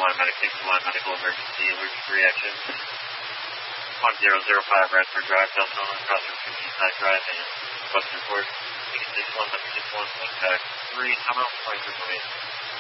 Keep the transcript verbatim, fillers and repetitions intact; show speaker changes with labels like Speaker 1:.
Speaker 1: one, medic six one, medical emergency, allergic reaction. one zero zero five, Radford Drive, Deltona, across from fifteen Side Drive, and Western Port. Ticket six one, medic six one, contact three, come out, twenty-three point eight.